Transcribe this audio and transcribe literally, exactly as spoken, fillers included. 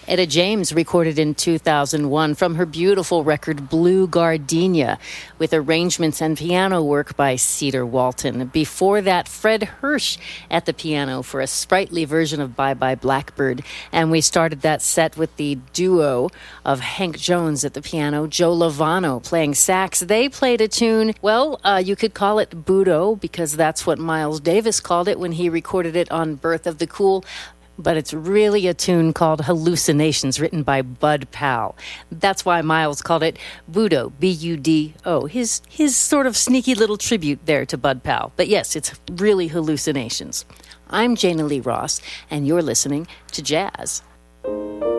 Etta James recorded in two thousand one from her beautiful record Blue Gardenia, with arrangements and piano work by Cedar Walton. Before that, Fred Hirsch at the piano for a sprightly version of Bye Bye Blackbird. And we started that set with the duo of Hank Jones at the piano, Joe Lovano playing sax. They played a tune, well, uh, you could call it Budo, because that's what Miles Davis called it when he recorded it on Birth of the Cool. But it's really a tune called Hallucinations, written by Bud Powell. That's why Miles called it Budo, B U D O, his, his sort of sneaky little tribute there to Bud Powell. But yes, it's really Hallucinations. I'm Jana Lee Ross, and you're listening to Jazz